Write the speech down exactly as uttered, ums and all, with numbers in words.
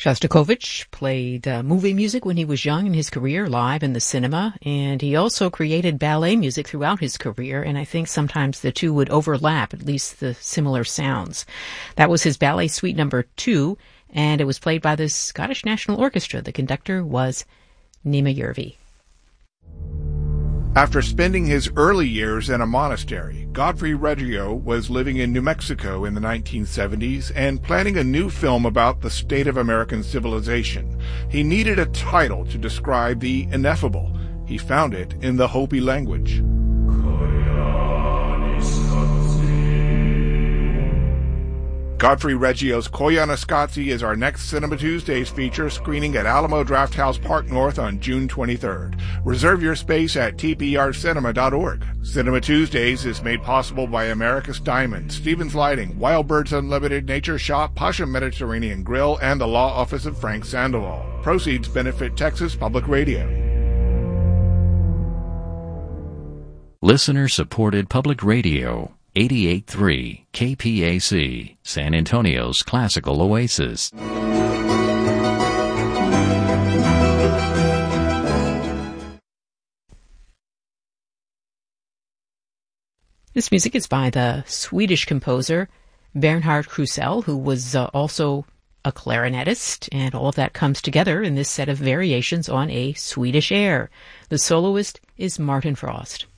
Shostakovich played uh, movie music when he was young in his career, live in the cinema, and he also created ballet music throughout his career, and I think sometimes the two would overlap, at least the similar sounds. That was his ballet suite number two, and it was played by the Scottish National Orchestra. The conductor was Nima Yervi. After spending his early years in a monastery, Godfrey Reggio was living in New Mexico in the nineteen seventies and planning a new film about the state of American civilization. He needed a title to describe the ineffable. He found it in the Hopi language. Godfrey Reggio's Koyaanisqatsi is our next Cinema Tuesdays feature, screening at Alamo Drafthouse Park North on June twenty-third. Reserve your space at t p r cinema dot org. Cinema Tuesdays is made possible by America's Diamond, Stevens Lighting, Wild Birds Unlimited, Nature Shop, Pasha Mediterranean Grill, and the Law Office of Frank Sandoval. Proceeds benefit Texas Public Radio. Listener-supported public radio. eighty-eight point three K P A C, San Antonio's classical oasis. This music is by the Swedish composer Bernhard Krusell, who was uh, also a clarinetist, and all of that comes together in this set of variations on a Swedish air. The soloist is Martin Frost.